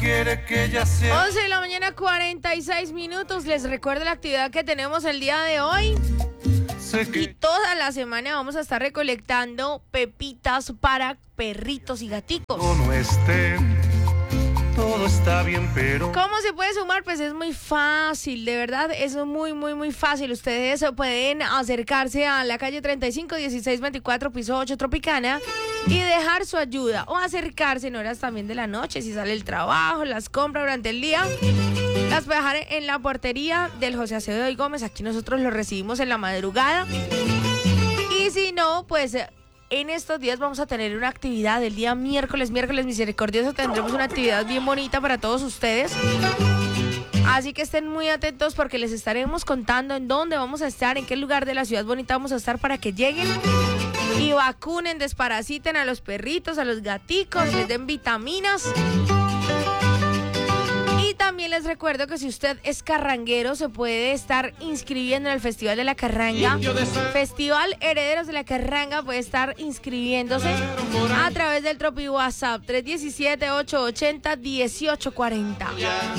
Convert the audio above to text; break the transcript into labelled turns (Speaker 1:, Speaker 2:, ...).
Speaker 1: quiere que ya sea.
Speaker 2: 11 de la mañana, 46 minutos. Les recuerdo la actividad que tenemos el día de hoy. Y toda la semana vamos a estar recolectando pepitas para perritos y gaticos.
Speaker 1: No esté, todo está bien, pero...
Speaker 2: ¿Cómo se puede sumar? Pues es muy fácil, de verdad, es muy fácil. Ustedes pueden acercarse a la calle 35, 1624, piso 8, Tropicana, y dejar su ayuda. O acercarse en horas también de la noche, si sale el trabajo, las compra durante el día. Las voy a dejar en la portería del José Acevedo y Gómez. Aquí nosotros los recibimos en la madrugada. Y si no, pues en estos días vamos a tener una actividad el día miércoles misericordioso. Tendremos una actividad bien bonita para todos ustedes. Así que estén muy atentos porque les estaremos contando en dónde vamos a estar, en qué lugar de la ciudad bonita vamos a estar para que lleguen y vacunen, desparasiten a los perritos, a los gaticos, les den vitaminas. También les recuerdo que si usted es carranguero se puede estar inscribiendo en el Festival de la Carranga. Festival Herederos de la Carranga puede estar inscribiéndose a través del Tropi WhatsApp 317-880-1840.